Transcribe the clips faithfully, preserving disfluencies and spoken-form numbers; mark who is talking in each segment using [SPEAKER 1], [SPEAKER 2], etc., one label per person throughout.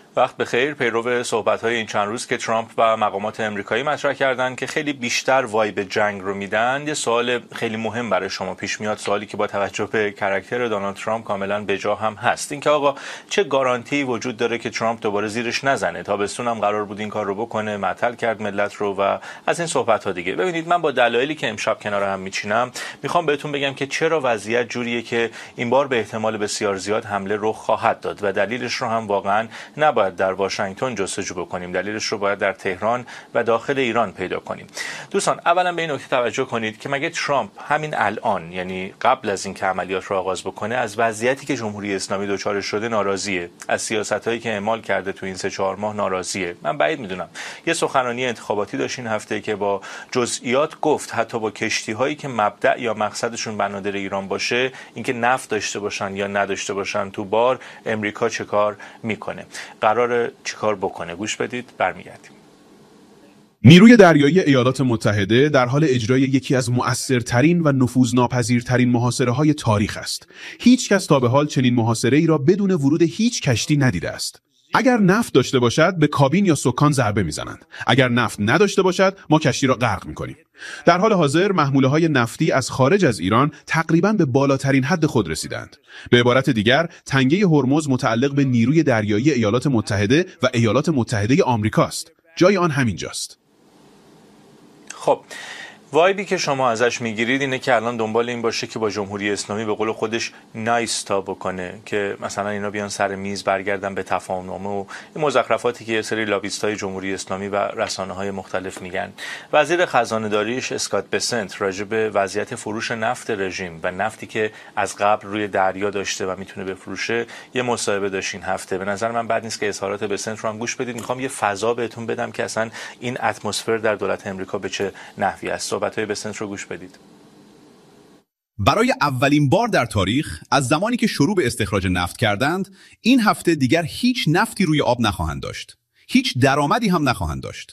[SPEAKER 1] وقت بخیر. پیرو صحبت‌های این چند روز که ترامپ و مقامات آمریکایی مطرح کردن که خیلی بیشتر وایب جنگ رو میدن، یه سوال خیلی مهم برای شما پیش میاد، سوالی که با توجه به کاراکتر دونالد ترامپ کاملا بجا هم هست. اینکه آقا چه گارانتی وجود داره که ترامپ دوباره زیرش نزنه؟ تابستون هم قرار بود این کار رو بکنه، معطل کرد ملت رو و از این صحبت‌ها دیگه. ببینید، من با دلایلی که امشب کنار هم میچینم میخوام بهتون بگم که چرا وضعیت جوریه که این بار به احتمال بسیار زیاد حمله رخ خواهد داد و دلیلش رو هم واقعا نباید در واشنگتن جستجو بکنیم، دلیلش رو باید در تهران و داخل ایران پیدا کنیم. دوستان، اولا به این نکته توجه کنید که مگه ترامپ همین الان، یعنی قبل از اینکه عملیات رو آغاز بکنه، از وضعیتی که جمهوری اسلامی دچار شده ناراضیه؟ از سیاستایی که اعمال کرده تو این سه چهار ماه ناراضیه؟ من بعید میدونم. یه سخنرانی انتخاباتی داشت این هفته که با جزئیات گفت حتی با کشتی‌هایی که مبدأ یا مقصدشون بنادر ایران باشه، اینکه نفت داشته باشن یا نداشته باشن تو بار، امریکا چه کار میکنه، قراره چیکار بکنه. گوش بدید، برمیگردیم.
[SPEAKER 2] نیروی دریایی ایالات متحده در حال اجرای یکی از مؤثرترین و نفوذناپذیرترین محاصره‌های تاریخ است. هیچ کس تا به حال چنین محاصره‌ای را بدون ورود هیچ کشتی ندیده است. اگر نفت داشته باشد به کابین یا سکان ضربه میزنند. اگر نفت نداشته باشد ما کشتی را غرق میکنیم. در حال حاضر محموله‌های نفتی از خارج از ایران تقریباً به بالاترین حد خود رسیدند. به عبارت دیگر، تنگه هرمز متعلق به نیروی دریایی ایالات متحده و ایالات متحده آمریکا است. جای آن همینجاست.
[SPEAKER 1] خب، وایبی که شما ازش میگیرید اینه که الان دنبال این باشه که با جمهوری اسلامی به قول خودش نایس تا بکنه، که مثلا اینا بیان سر میز، برگردن به تفاهم‌نامه و این مزخرفاتی که یه سری لابیستای جمهوری اسلامی و رسانه‌های مختلف میگن. وزیر خزانه‌داریش اسکات بسنت راجع به وضعیت فروش نفت رژیم و نفتی که از قبل روی دریا داشته و میتونه بفروشه یه مصاحبه داشت این هفته. به نظر من بد نیست که اظهارات بسنت رو هم گوش بدید. میخوام یه فضا بهتون بدم که اصلا این اتمسفر در دولت آمریکا به چه نحوی است. صحبت‌های بسنت رو گوش بدید.
[SPEAKER 3] برای اولین بار در تاریخ از زمانی که شروع به استخراج نفت کردند، این هفته دیگر هیچ نفتی روی آب نخواهند داشت. هیچ درآمدی هم نخواهند داشت.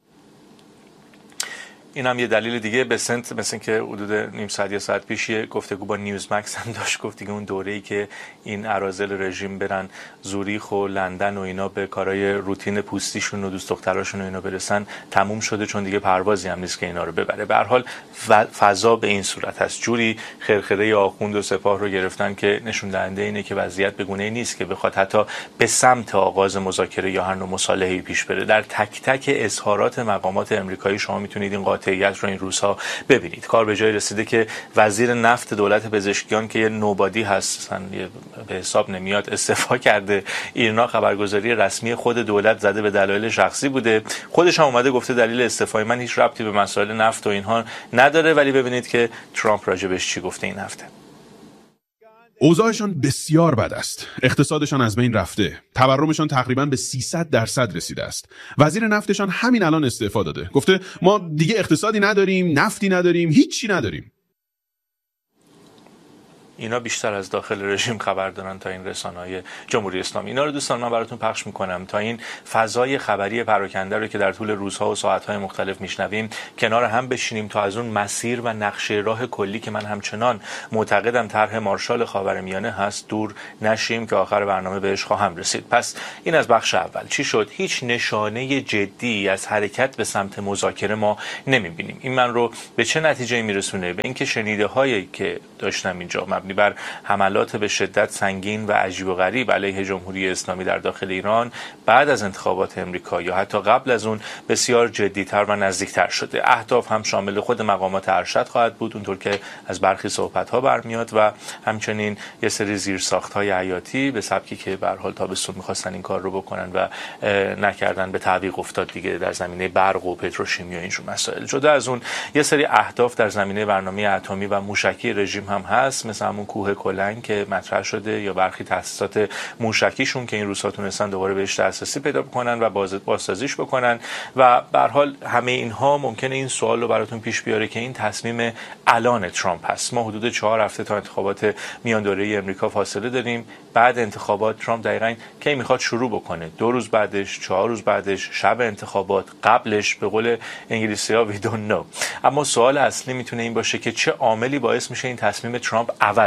[SPEAKER 1] این هم یه دلیل دیگه. بسنت مثل که حدود نیم ساعت یا ساعت پیش یه گفتگو با نیوز مکس هم داشت، گفت دیگه اون دوره‌ای که این اراذل رژیم برن زوریخ و لندن و اینا به کارهای روتین پوستیشون و دوست دختراشون و اینا برسن تموم شده، چون دیگه پروازی هم نیست که اینا رو ببره. به هر حال فضا به این صورت هست. جوری خرخره آخوند و سپاه رو گرفتن که نشون دهنده اینه که وضعیت به گونه‌ای نیست که بخواد حتی به سمت آغاز مذاکره یا هر نوع مصالحه‌ای پیش بره. در تک تک اظهارات مقامات آمریکایی شما میتونید این قاطعیت رو این روزها ببینید. کار به جای رسیده که وزیر نفت دولت پزشکیان که یه نوبادی هست، اصلا به حساب نمیاد، استعفا کرده. ایرنا خبرگزاری رسمی خود دولت زده به دلایل شخصی بوده. خودش هم اومده گفته دلیل استعفای من هیچ ربطی به مسائل نفت و اینها نداره. ولی ببینید که ترامپ راجبش چی گفته این هفته.
[SPEAKER 2] اوضاعشان بسیار بد است. اقتصادشان از بین رفته. تورمشان تقریباً به سیصد درصد رسیده است. وزیر نفتشان همین الان استعفا داده. گفته ما دیگه اقتصادی نداریم، نفتی نداریم، هیچی نداریم.
[SPEAKER 1] اینا بیشتر از داخل رژیم خبر دارن تا این رسانه‌های جمهوری اسلامی. اینا رو دوستان من براتون پخش میکنم تا این فضای خبری پراکنده رو که در طول روزها و ساعت‌های مختلف میشنویم کنار هم بشینیم تا از اون مسیر و نقشه راه کلی که من همچنان معتقدم طرح مارشال خاورمیانه هست دور نشیم که آخر برنامه بهش خواهم رسید. پس این از بخش اول. چی شد؟ هیچ نشانه جدی از حرکت به سمت مذاکره ما نمیبینیم. این من رو به چه نتیجه‌ای میرسونه؟ به اینکه شنیده‌هایی که داشتم اینجا بر حملات به شدت سنگین و عجیب و غریب علیه جمهوری اسلامی در داخل ایران بعد از انتخابات امریکا یا حتی قبل از اون بسیار جدی‌تر و نزدیکتر شده. اهداف هم شامل خود مقامات ارشد خواهد بود، اونطور که از برخی صحبت‌ها برمیاد، و همچنین یه سری زیرساخت‌های حیاتی به سبکی که به هر حال تابستون می‌خواستن این کار رو بکنن و نکردن، به تعویق افتاد دیگه در زمینه برق و پتروشیمی و اینجور مسائل. جدا از اون یه سری اهداف در زمینه برنامه اتمی و موشکی رژیم هم هست، مثل همون کوه کلنگ که مطرح شده یا برخی تأسیسات موشکیشون که این روزها تونستن دوباره بهش دسترسی پیدا بکنن و بازسازیش بکنن. و به هر حال همه اینها ممکنه این سوال رو براتون پیش بیاره که این تصمیم الان ترامپ هست. ما حدود چهار هفته تا انتخابات میان دوره امریکا فاصله داریم. بعد انتخابات ترامپ دقیقاً کی میخواد شروع بکنه؟ دو روز بعدش، چهار روز بعدش، شب انتخابات، قبلش؟ به قول انگلیسی‌ها we don't know. اما سوال اصلی میتونه این باشه که چه عاملی باعث میشه این تصمیم ترامپ عوض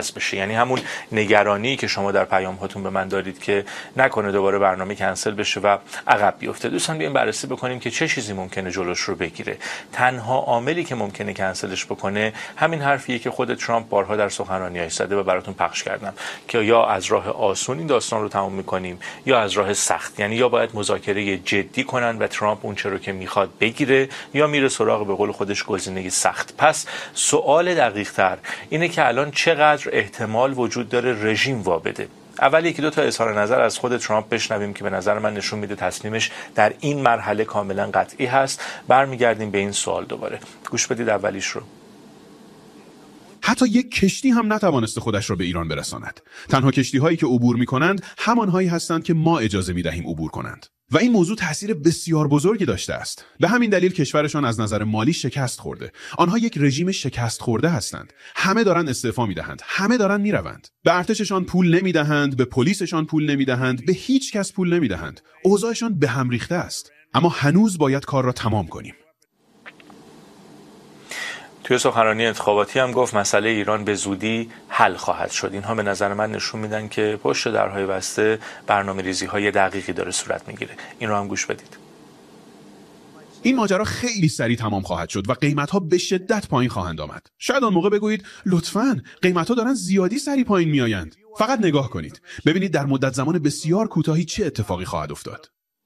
[SPEAKER 1] حذف بشه. یعنی همون نگرانی که شما در پیام هاتون به من دارید که نکنه دوباره برنامه کنسل بشه و عقب بیفته. دوستان بیایم بررسی بکنیم که چه چیزی ممکنه جلوش رو بگیره. تنها عاملی که ممکنه کنسلش بکنه همین حرفیه که خود ترامپ بارها در سخنرانی‌هاش زده و براتون پخش کردم که یا از راه آسون این داستان رو تمام می‌کنیم یا از راه سخت. یعنی یا باید مذاکره جدی کنن و ترامپ اون چه رو که میخواد بگیره یا میره سراغ به قول خودش گزینه سخت. پس سوال دقیق‌تر اینه که الان چقدر احتمال وجود داره رژیم وابده. اول یکی دو تا اظهار نظر از خود ترامپ بشنویم که به نظر من نشون میده تصمیمش در این مرحله کاملا قطعی هست. برمیگردیم به این سوال دوباره. گوش بدید اولیش رو.
[SPEAKER 2] حتی یک کشتی هم نتوانسته خودش را به ایران برساند. تنها کشتی هایی که عبور می کنند همانهایی هستند که ما اجازه می دهیم عبور کنند. و این موضوع تاثیر بسیار بزرگی داشته است. به همین دلیل کشورشان از نظر مالی شکست خورده. آنها یک رژیم شکست خورده هستند. همه دارن استعفا میدهند، همه دارن میروند. به ارتششان پول نمیدهند، به پلیسشان پول نمیدهند، به هیچ کس پول نمیدهند. اوضاعشان به هم ریخته است. اما هنوز باید کار را تمام کنیم.
[SPEAKER 1] توی سخنرانی انتخاباتی هم گفت مسئله ایران به زودی حل خواهد شد. اینها به نظر من نشون میدن که پشت درهای بسته برنامه‌ریزی های دقیقی داره صورت میگیره. این رو هم گوش بدید.
[SPEAKER 2] این ماجرا خیلی سریع تمام خواهد شد و قیمت‌ها به شدت پایین خواهند آمد. شاید آن موقع بگویید لطفاً قیمت‌ها دارن زیادی سریع پایین میآیند. فقط نگاه کنید. ببینید در مدت زمان بسیار کوتاهی چه اتفاقی خواهد افتاد.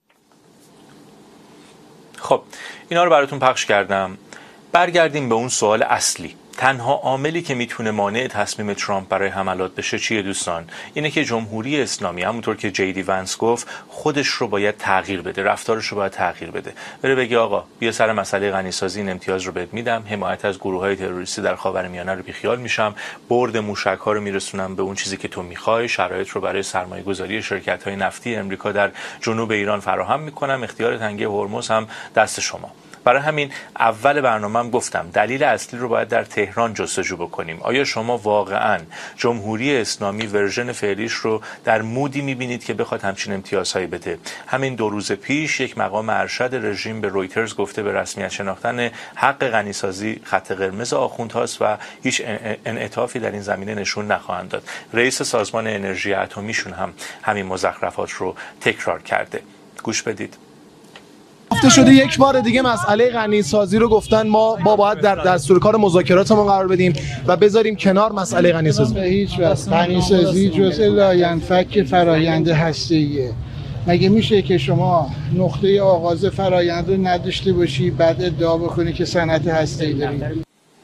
[SPEAKER 1] خب اینا رو براتون پخش کردم. برگردیم به اون سوال اصلی. تنها عاملی که میتونه مانع تصمیم ترامپ برای حملات بشه چیه دوستان؟ اینه که جمهوری اسلامی همونطور که جی دی ونس گفت خودش رو باید تغییر بده، رفتارش رو باید تغییر بده. بره بگه آقا بیا سر مسئله غنیسازی این امتیاز رو بهت میدم، حمایت از گروه‌های تروریستی در خاورمیانه رو بیخیال میشم، برد موشک‌ها رو میرسونم به اون چیزی که تو میخوای، شرایط رو برای سرمایه‌گذاری شرکت‌های نفتی امریکا در جنوب ایران فراهم میکنم، اختیار تنگه هرمز هم دست شما. برای همین اول برنامه‌ام گفتم دلیل اصلی رو باید در تهران جستجو بکنیم. آیا شما واقعاً جمهوری اسلامی ورژن فعلیش رو در مودی می‌بینید که بخواد همچین امتیازهایی بده؟ همین دو روز پیش یک مقام ارشد رژیم به رویترز گفته به رسمیت شناختن حق غنیسازی خط قرمز آخوندهاست و هیچ انعطافی در این زمینه نشون نخواهند داد. رئیس سازمان انرژی اتمیشون هم همین مزخرفات رو تکرار کرده. گوش بدید.
[SPEAKER 4] گفته شده یک بار دیگه مسئله غنیسازی رو گفتن ما با باید در دستور کار مذاکراتمون قرار بدیم و بذاریم کنار مسئله غنیسازی.
[SPEAKER 5] به هیچ وجه غنیسازی جزء لاینفک فرآیند هسته‌ایه. مگه میشه که شما نقطه آغاز فرآیند رو نداشته باشی بعد ادعا بکنی که صنعت هسته‌ای داری؟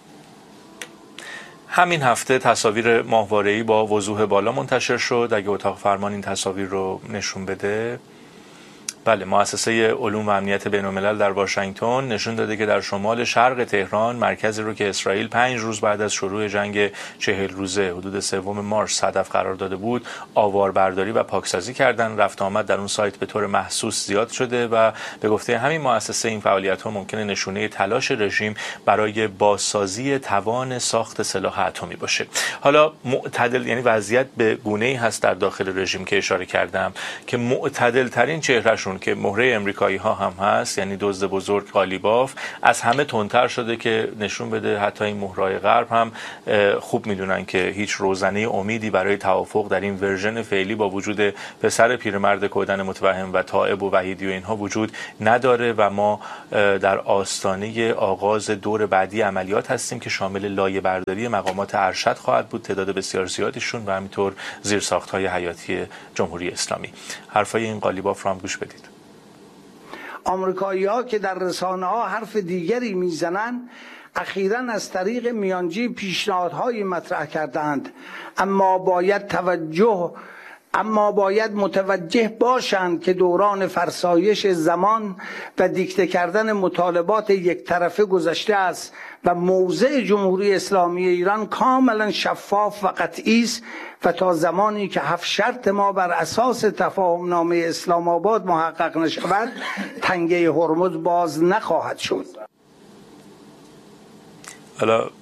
[SPEAKER 1] همین هفته تصاویر ماهواره‌ای با وضوح بالا منتشر شد. اگه اتاق فرمان این تصاویر رو نشون بده. بله، مؤسسه علوم و امنیت بین‌الملل در واشنگتن نشون داده که در شمال شرق تهران، مرکزی رو که اسرائیل پنج روز بعد از شروع جنگ چهل روزه حدود سوم مارس هدف قرار داده بود، آواربرداری و پاکسازی کردن. رفت آمد در اون سایت به طور محسوس زیاد شده و به گفته همین مؤسسه این فعالیت‌ها ممکنه نشونه تلاش رژیم برای بازسازی توان ساخت سلاح اتمی باشه. حالا معتدل، یعنی وضعیت به گونه‌ای هست در داخل رژیم که اشاره کردم که معتدل ترین چهرهشون که مهره امریکایی ها هم هست، یعنی دزد بزرگ قالیباف، از همه تندتر شده که نشون بده حتی این مهرهای غرب هم خوب میدونن که هیچ روزنه امیدی برای توافق در این ورژن فعلی با وجود پسر پیرمرد کودن متوهم و طائب و وحیدی و اینها وجود نداره و ما در آستانه آغاز دور بعدی عملیات هستیم که شامل لایه برداری مقامات ارشد خواهد بود، تعداد بسیار زیادیشون، و همینطور زیرساخت‌های حیاتی جمهوری اسلامی. حرفای این قالیباف رو هم گوش بدید.
[SPEAKER 6] آمریکایی‌ها که در رسانه‌ها حرف دیگری میزنند اخیراً از طریق میانجی پیشنهادهایی مطرح کردند، اما باید توجه اما باید متوجه باشند که دوران فرسایش زمان و دیکته کردن مطالبات یک طرفه گذشته است و موضع جمهوری اسلامی ایران کاملا شفاف و قطعی است و تا زمانی که هفت شرط ما بر اساس تفاهم نامه اسلام آباد محقق نشود تنگه هرمز باز نخواهد شد.
[SPEAKER 1] حالا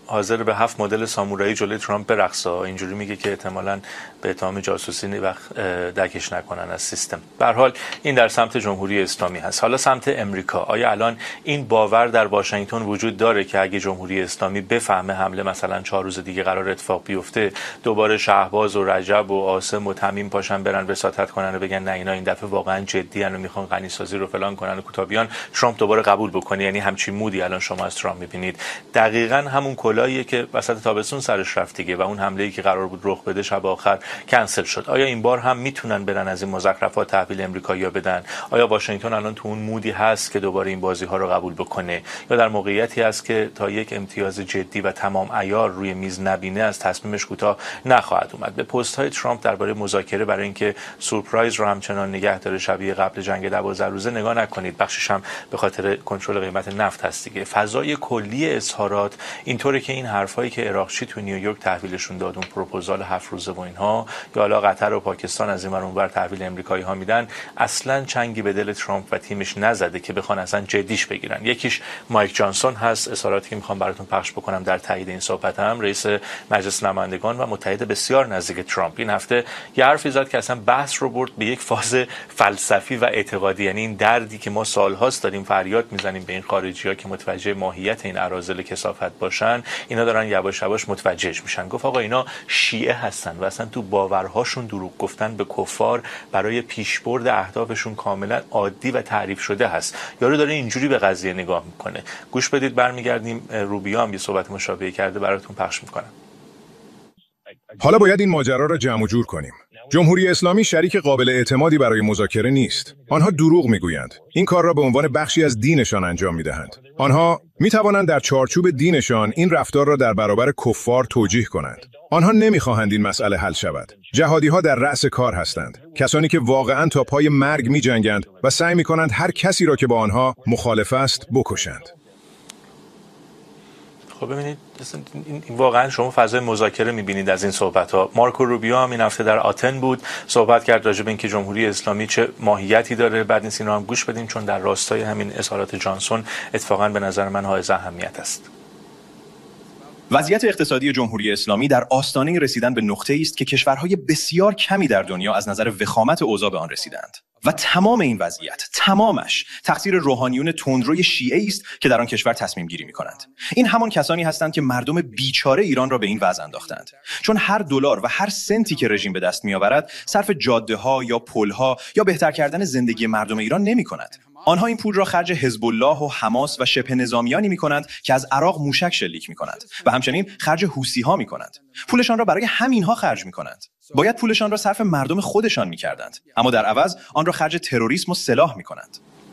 [SPEAKER 1] حاضر به هفت مدل سامورایی جلوی ترامپ برقصه. اینجوری میگه که احتمالاً به اتهام جاسوسی وقت دکش نکنن از سیستم. به هر حال این در سمت جمهوری اسلامی هست. حالا سمت امریکا، آیا الان این باور در واشنگتن وجود داره که اگه جمهوری اسلامی بفهمه حمله مثلا چهار روز دیگه قرار اتفاق بیفته، دوباره شهباز و رجب و عاصم و تمیم پاشن برن وساطت کنن و بگن نه اینا این دفعه واقعا جدی ان و میخوان غنیسازی رو فلان کنن و کوتاهیان، ترامپ دوباره قبول بکنه؟ یعنی همچین مودی الان شما از ترامپ میبینید؟ دقیقاً همون کلاهیه که وسط تابستون سرش رفت دیگه و اون حمله‌ای که قرار بود رخ بده شب آخر کنسل شد. آیا این بار هم میتونن برن از این مزخرفات تحویل امریکایی‌ها بدن؟ آیا واشنگتن الان تو اون مودی هست که دوباره این بازی‌ها رو قبول بکنه، یا در موقعیتی است که تا یک امتیاز جدی و تمام عیار روی میز نبینه از تصمیمش کوتاه نخواهد اومد؟ به پست‌های ترامپ درباره مذاکره برای اینکه سورپرایز رو همچنان نگه داره شبیه قبل جنگ دوازده روزه نگاه نکنید. بخشش هم به خاطر کنترل قیمت نفت هست دیگه. فضای کلی اظهارات اینطوره که این حرفایی که عراقچی تو نیویورک تحویلشون داد، اون پروپوزال هفت روزه و اینها، یا حالا قطر و پاکستان از این ور اونور تحویل امریکایی‌ها میدن، اصلا چنگی به دل ترامپ و تیمش نزده که بخوان اصلا جدیش بگیرن. یکیش مایک جانسون هست، اظهاراتی که میخوام براتون پخش بکنم در تایید این صحبتم، رئیس مجلس نمایندگان و متحد بسیار نزدیک ترامپ، این هفته یه حرفی زد که اصلا بحث رو برد به یک فاز فلسفی و اعتقادی. یعنی این دردی که ما سال‌هاست داریم فریاد میزنیم به این خارجی‌ها که متوجه ماهیت این اراذل کثافت باشن، اینا دارن یواش یواش متوجهش میشن. گفت آقا اینا شیعه هستن و اصلا تو باورهاشون دروغ گفتن به کفار برای پیشبرد اهدافشون کاملا عادی و تعریف شده هست. یارو داره اینجوری به قضیه نگاه میکنه. گوش بدید، برمیگردیم. روبیو هم یه صحبت مشابهی کرده، براتون پخش میکنم.
[SPEAKER 7] حالا باید این ماجرا را جمع و جور کنیم. جمهوری اسلامی شریک قابل اعتمادی برای مذاکره نیست. آنها دروغ میگویند. این کار را به عنوان بخشی از دینشان انجام میدهند. آنها میتوانند در چارچوب دینشان این رفتار را در برابر کفار توجیه کنند. آنها نمیخواهند این مسئله حل شود. جهادی‌ها در رأس کار هستند. کسانی که واقعاً تا پای مرگ می‌جنگند و سعی می‌کنند هر کسی را که با آنها مخالف است بکشند.
[SPEAKER 1] خب ببینید این واقعا شما فضای مذاکره می‌بینید از این صحبت‌ها. مارکو روبیو هم این هفته در آتن بود، صحبت کرد راجع به اینکه جمهوری اسلامی چه ماهیتی داره. بعد نیست اینا هم گوش بدیم چون در راستای همین اظهارات جانسون اتفاقاً به نظر من حائز اهمیت است.
[SPEAKER 8] وضعیت اقتصادی جمهوری اسلامی در آستانه رسیدن به نقطه‌ای است که کشورهای بسیار کمی در دنیا از نظر وخامت اوضاع به آن رسیدند. و تمام این وضعیت، تمامش تقصیر روحانیون تندروی شیعه است که در آن کشور تصمیم گیری می‌کنند. این همان کسانی هستند که مردم بیچاره ایران را به این وضع انداختند. چون هر دلار و هر سنتی که رژیم به دست می‌آورد صرف جاده‌ها یا پل‌ها یا بهتر کردن زندگی مردم ایران نمی‌کند. آنها این پول را خرج حزب الله و حماس و شبه نظامیانی می‌کنند که از عراق موشک شلیک می‌کنند و همچنین خرج حوثی‌ها می‌کنند. پولشان را برای همینها خرج می‌کنند. باید پولشان را صرف مردم خودشان می‌کردند، اما در عوض آن را خرج تروریسم و سلاح می‌کنند.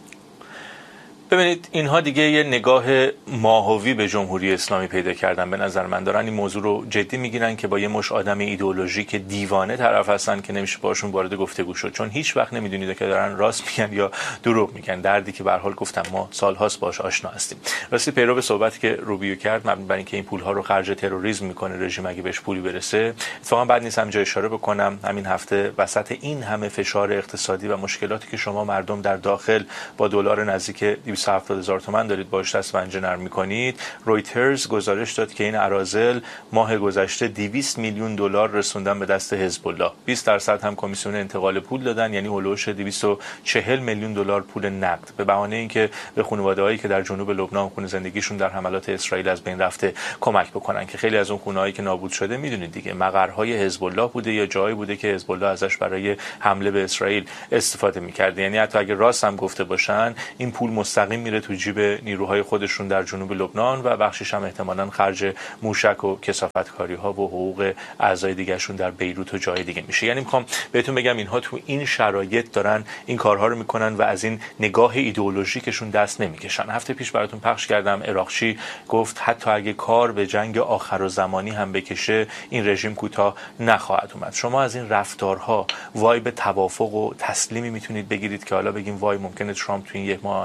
[SPEAKER 1] ببینید اینها دیگه یه نگاه ماهوی به جمهوری اسلامی پیدا کردن. به نظر من دارن این موضوع رو جدی میگیرن که با یه مش آدم ایدئولوژیک دیوانه طرف هستن که نمیشه باشون وارد گفتگو شد، چون هیچ وقت نمیدونید که دارن راست میگن یا دروغ میگن. دردی که به هر حال گفتم ما سالهاست باهاش آشنا هستیم. راستی پیرو به صحبتی که روبیو کرد مبنی بر اینکه این پولها رو خرج تروریسم میکنه رژیم اگه بهش پولی برسه، اتفاقا بعد نیست همینجا اشاره بکنم همین هفته وسط این همه فشار اقتصادی و مشکلاتی که شما مردم در داخل با دلار نزدیک دویست و هفتاد هزار تومان دارید باش دست پنجه نرم می‌کنید، رویترز گزارش داد که این اراذل ماه گذشته دویست میلیون دلار رسوندن به دست حزب الله. بیست درصد هم کمیسیون انتقال پول دادن، یعنی هولوش دویست و چهل میلیون دلار پول نقد، به بهانه اینکه به خانواده‌هایی که در جنوب لبنان خونه زندگیشون در حملات اسرائیل از بین رفته کمک بکنن، که خیلی از اون خونه‌هایی که نابود شده میدونید دیگه مقرهای حزب الله بوده یا جایی بوده که حزب الله ازش برای حمله به اسرائیل استفاده می‌کرد. یعنی حتی اگه راست هم گفته باشن این پول مستقیم میره تو جیب نیروهای خودشون در جنوب لبنان و بخشش هم احتمالاً خرج موشک و کثافتکاری‌ها و حقوق اعضای دیگه‌شون در بیروت و جای دیگه میشه. یعنی میخوام بهتون بگم اینها تو این شرایط دارن این کارها رو میکنن و از این نگاه ایدئولوژیکشون دست نمیکشن. هفته پیش براتون پخش کردم عراقچی گفت حتی اگه کار به جنگ آخرالزمانی هم بکشه این رژیم کوتاه نخواهد اومد. شما از این رفتارها وای به توافق و تسلیمی میتونید بگیرید که حالا بگیم وای ممکنه ترامپ تو این یک ماه یک ماه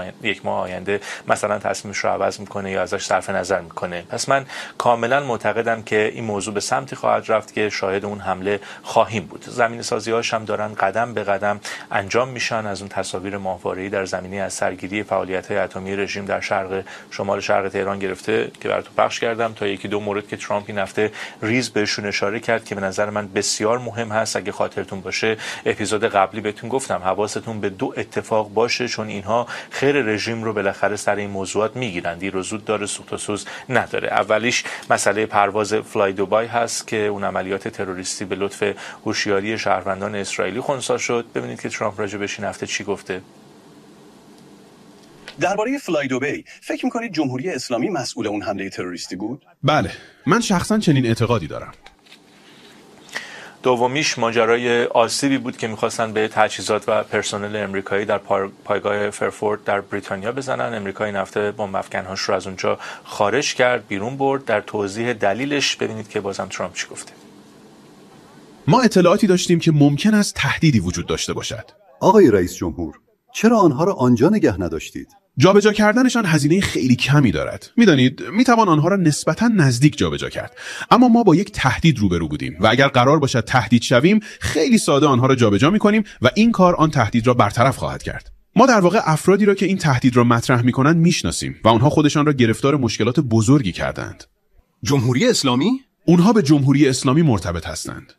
[SPEAKER 1] ماه آینده مثلا تصمیمش رو عوض میکنه یا ازش صرف نظر میکنه. پس من کاملا معتقدم که این موضوع به سمتی خواهد رفت که شاهد اون حمله خواهیم بود. زمین سازی‌هاش هم دارن قدم به قدم انجام میشن. از اون تصاویر ماهواره‌ای در زمینه از سرگیری فعالیت‌های اتمی رژیم در شرق شمال شرق تهران گرفته که براتون پخش کردم تا یکی دو مورد که ترامپ این هفته ریز بهشون اشاره کرد که به نظر من بسیار مهم هست. اگه خاطرتون باشه اپیزود قبلی بهتون گفتم حواستون به دو اتفاق باشه، چون اینها خیر رژیم رو بالاخره سر این موضوعات میگیرن. دیر و زود داره، سوخت و سوز نداره. اولیش مسئله پرواز فلای دوبای هست که اون عملیات تروریستی به لطف هوشیاری شهروندان اسرائیلی خنثی شد. ببینید که ترامپ راجع بهش این هفته چی گفته.
[SPEAKER 8] درباره فلای دوبی فکر می‌کنید جمهوری اسلامی مسئول اون حمله تروریستی بود؟
[SPEAKER 2] بله، من شخصا چنین اعتقادی دارم.
[SPEAKER 1] دومیش ماجرای آسیبی بود که می‌خواستن به تجهیزات و پرسنل امریکایی در پایگاه فرفورد در بریتانیا بزنن. امریکا این هفته بمب افکن‌هاش رو از اونجا خارج کرد، بیرون برد. در توضیح دلیلش ببینید که بازم ترامپ چی گفته.
[SPEAKER 2] ما اطلاعاتی داشتیم که ممکن است تهدیدی وجود داشته باشد.
[SPEAKER 9] آقای رئیس جمهور، چرا آنها را آنجا نگه نداشتید؟
[SPEAKER 2] جابجا کردنشان هزینه خیلی کمی دارد. میدانید میتوان آنها را نسبتاً نزدیک جابجا کرد. اما ما با یک تهدید روبرو بودیم و اگر قرار باشد تهدید شویم، خیلی ساده آنها را جابجا میکنیم و این کار آن تهدید را برطرف خواهد کرد. ما در واقع افرادی را که این تهدید را مطرح میکنند میشناسیم و آنها خودشان را گرفتار مشکلات بزرگی کردند.
[SPEAKER 3] جمهوری اسلامی؟
[SPEAKER 2] اونها به جمهوری اسلامی مرتبط هستند.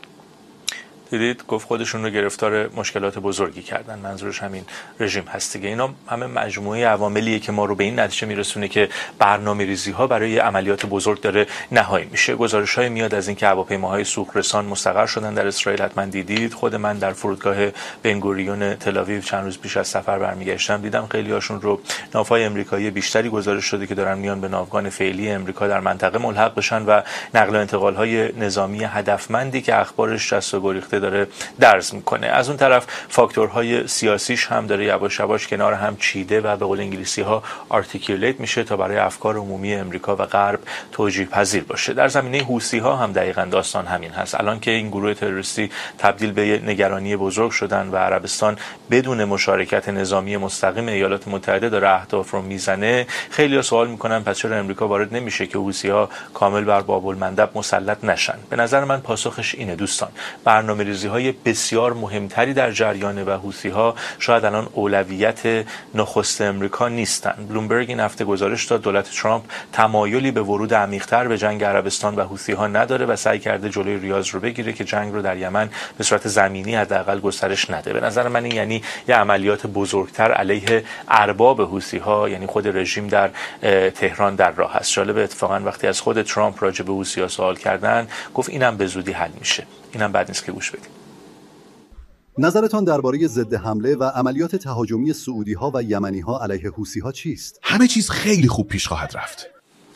[SPEAKER 1] دیدید گفت خودشون رو گرفتار مشکلات بزرگی کردن. منظورش همین رژیم هست دیگه. اینا همه مجموعه عواملیه که ما رو به این نتیجه میرسونه که برنامه‌ریزی‌ها برای عملیات بزرگ داره نهایی میشه. گزارش‌های میاد از اینکه هواپیماهای سوخت‌رسان مستقر شدن در اسرائیل. حتما دیدید. خود من در فرودگاه بنگوریون تل‌آویو چند روز پیش از سفر برمیگشتم، دیدم خیلی‌هاشون رو ناوهای آمریکایی بیشتری گزارش شده که دارن میان به ناوگان فعلی آمریکا در منطقه ملحق بشن و نقل و انتقال‌های نظامی هدفمندی که اخبارش جست و گریخته داره درز میکنه. از اون طرف فاکتورهای سیاسیش هم داره یواش یواش کنار هم چیده و به قول انگلیسی ها آرتیکولیت میشه تا برای افکار عمومی امریکا و غرب توجیه پذیر باشه. در زمینه حوثی ها هم دقیقاً داستان همین هست. الان که این گروه تروریستی تبدیل به نگرانی بزرگ شدن و عربستان بدون مشارکت نظامی مستقیم ایالات متحده داره اهداف رو میزنه، خیلی‌ها سوال میکنن پس چرا امریکا وارد نمیشه که حوثی ها کامل بر باب المندب مسلط نشن؟ به نظر من پاسخش اینه دوستان. برنامه‌ریزی های بسیار مهمتری در جریان و حوثی‌ها شاید الان اولویت نخست امریکا نیستن. بلومبرگ این هفته گزارش داد دولت ترامپ تمایلی به ورود عمیق‌تر به جنگ عربستان و حوثی‌ها نداره و سعی کرده جلوی ریاض رو بگیره که جنگ رو در یمن به صورت زمینی حداقل گسترش نده. به نظر من این یعنی یه عملیات بزرگتر علیه ارباب حوثی‌ها، یعنی خود رژیم در تهران در راه است. جالب اتفاقا وقتی از خود ترامپ راجع به حوثی‌ها سوال کردن گفت اینم به زودی حل میشه. اینم بد نیست که گوش بدیم.
[SPEAKER 9] نظرتان درباره ضد حمله و عملیات تهاجمی سعودی‌ها و یمنی‌ها علیه حوثی‌ها چیست؟
[SPEAKER 2] همه چیز خیلی خوب پیش خواهد رفت.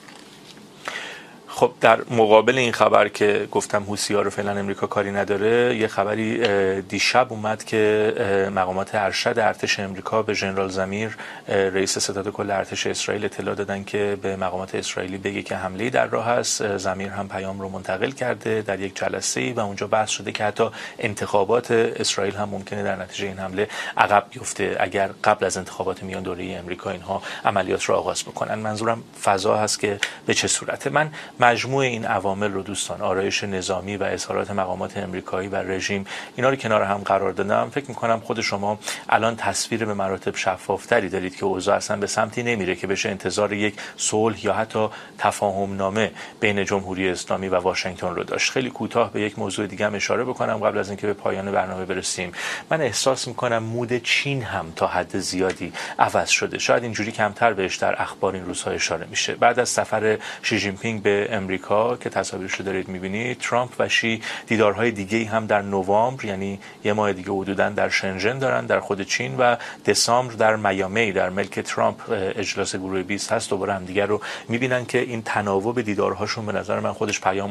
[SPEAKER 1] خب در مقابل این خبر که گفتم حوثی‌ها رو فعلا امریکا کاری نداره، یه خبری دیشب اومد که مقامات ارشد ارتش امریکا به ژنرال زمیر رئیس ستاد کل ارتش اسرائیل اطلاع دادن که به مقامات اسرائیلی بگه که حمله در راه است. زمیر هم پیام رو منتقل کرده در یک جلسه‌ای و اونجا بحث شده که حتی انتخابات اسرائیل هم ممکنه در نتیجه این حمله عقب بیفته اگر قبل از انتخابات میان دوره امریکا اینها عملیات رو آغاز بکنن. منظورم فضا هست که به چه صورته. من مجموع این عوامل رو دوستان، آرایش نظامی و اظهارات مقامات امریکایی و رژیم، اینا رو کنار هم قرار دادم. فکر می‌کنم خود شما الان تصویر به مراتب شفافتری دارید که اوضاع اصلا به سمتی نمیره که بشه انتظار یک صلح یا حتی تفاهم نامه بین جمهوری اسلامی و واشنگتن رو داشت. خیلی کوتاه به یک موضوع دیگه هم اشاره بکنم قبل از اینکه به پایان برنامه برسیم. من احساس می‌کنم مود چین هم تا حد زیادی عوض شده. شاید اینجوری کمتر بهش در اخبار این روزها اشاره میشه. بعد از سفر شی جین پینگ به امریکا که تصاویرش رو دارید می‌بینید، ترامپ و شی دیدارهای دیگه‌ای هم در نوامبر، یعنی یه ماه دیگه حدوداً در شنژن دارن در خود چین و دسامبر در میامی در ملک ترامپ اجلاس گروه بیست هست. دوباره هم دیگه رو می‌بینن که این تناوب دیدارهاشون به نظر من خودش پیام